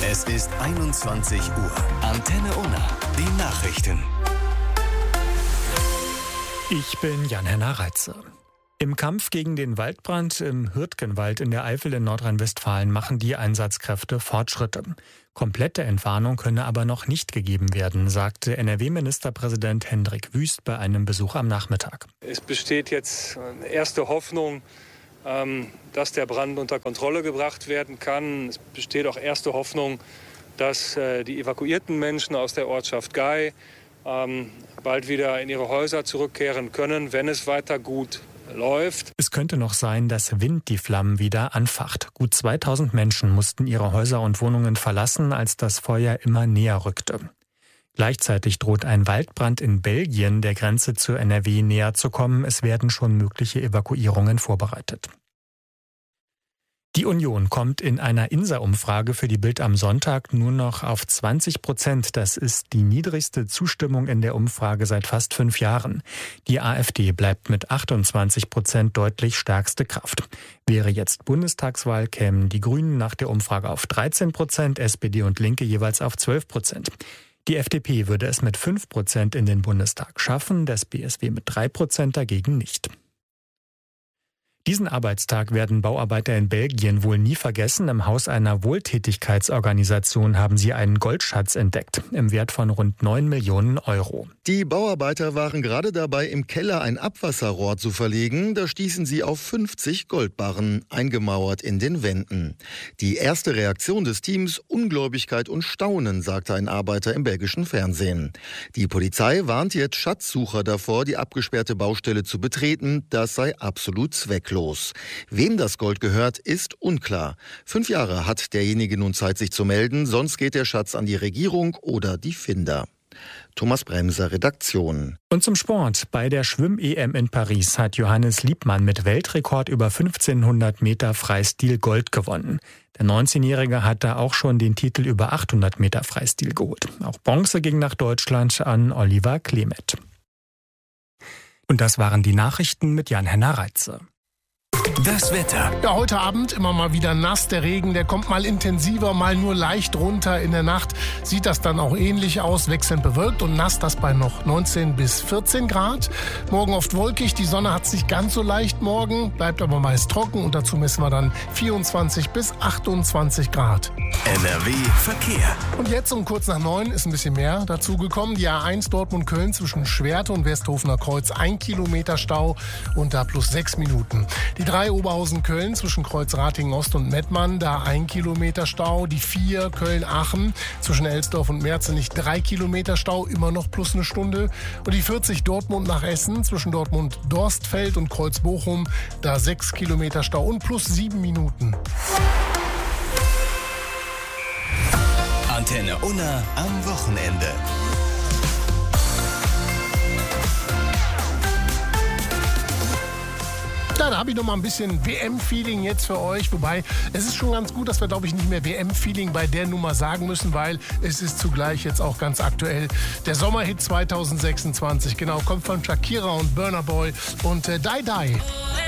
Es ist 21 Uhr. Antenne Unna. Die Nachrichten. Ich bin Jan-Henner Reitze. Im Kampf gegen den Waldbrand im Hürtgenwald in der Eifel in Nordrhein-Westfalen machen die Einsatzkräfte Fortschritte. Komplette Entwarnung könne aber noch nicht gegeben werden, sagte NRW-Ministerpräsident Hendrik Wüst bei einem Besuch am Nachmittag. Es besteht jetzt erste Hoffnung, dass der Brand unter Kontrolle gebracht werden kann. Es besteht auch erste Hoffnung, dass die evakuierten Menschen aus der Ortschaft Gei bald wieder in ihre Häuser zurückkehren können, wenn es weiter gut läuft. Es könnte noch sein, dass Wind die Flammen wieder anfacht. Gut 2000 Menschen mussten ihre Häuser und Wohnungen verlassen, als das Feuer immer näher rückte. Gleichzeitig droht ein Waldbrand in Belgien, der Grenze zur NRW näher zu kommen. Es werden schon mögliche Evakuierungen vorbereitet. Die Union kommt in einer INSA-Umfrage für die Bild am Sonntag nur noch auf 20%. Das ist die niedrigste Zustimmung in der Umfrage seit fast 5 Jahren. Die AfD bleibt mit 28% deutlich stärkste Kraft. Wäre jetzt Bundestagswahl, kämen die Grünen nach der Umfrage auf 13%, SPD und Linke jeweils auf 12%. Die FDP würde es mit 5% in den Bundestag schaffen, das BSW mit 3% dagegen nicht. Diesen Arbeitstag werden Bauarbeiter in Belgien wohl nie vergessen. Im Haus einer Wohltätigkeitsorganisation haben sie einen Goldschatz entdeckt, im Wert von rund 9 Millionen Euro. Die Bauarbeiter waren gerade dabei, im Keller ein Abwasserrohr zu verlegen. Da stießen sie auf 50 Goldbarren, eingemauert in den Wänden. Die erste Reaktion des Teams: Ungläubigkeit und Staunen, sagte ein Arbeiter im belgischen Fernsehen. Die Polizei warnt jetzt Schatzsucher davor, die abgesperrte Baustelle zu betreten. Das sei absolut zwecklos. Wem das Gold gehört, ist unklar. 5 Jahre hat derjenige nun Zeit, sich zu melden, sonst geht der Schatz an die Regierung oder die Finder. Thomas Bremser, Redaktion. Und zum Sport. Bei der Schwimm-EM in Paris hat Johannes Liebmann mit Weltrekord über 1500 Meter Freistil Gold gewonnen. Der 19-Jährige hat da auch schon den Titel über 800 Meter Freistil geholt. Auch Bronze ging nach Deutschland an Oliver Klemet. Und das waren die Nachrichten mit Jan-Henner Reitze. Das Wetter. Ja, heute Abend immer mal wieder nass. Der Regen, der kommt mal intensiver, mal nur leicht runter. In der Nacht sieht das dann auch ähnlich aus, wechselnd bewölkt und nass, das bei noch 19 bis 14 Grad. Morgen oft wolkig, die Sonne hat es nicht ganz so leicht morgen, bleibt aber meist trocken und dazu messen wir dann 24 bis 28 Grad. NRW Verkehr. Und jetzt um kurz nach 9 ist ein bisschen mehr dazu gekommen. Die A1 Dortmund-Köln zwischen Schwerte und Westhofener Kreuz 1 Kilometer Stau und da plus 6 Minuten. Die 3 Oberhausen-Köln zwischen Kreuz Ratingen-Ost und Mettmann, da 1 Kilometer Stau. Die 4 Köln-Aachen zwischen Elsdorf und Merzenich 3 Kilometer Stau, immer noch plus eine Stunde. Und die 40 Dortmund nach Essen zwischen Dortmund-Dorstfeld und Kreuz-Bochum, da 6 Kilometer Stau und plus 7 Minuten. Antenne Unna am Wochenende. Ja, da habe ich noch mal ein bisschen WM-Feeling jetzt für euch. Wobei, es ist schon ganz gut, dass wir, glaube ich, nicht mehr WM-Feeling bei der Nummer sagen müssen, weil es ist zugleich jetzt auch ganz aktuell. Der Sommerhit 2026, genau, kommt von Shakira und Burna Boy und Die Die.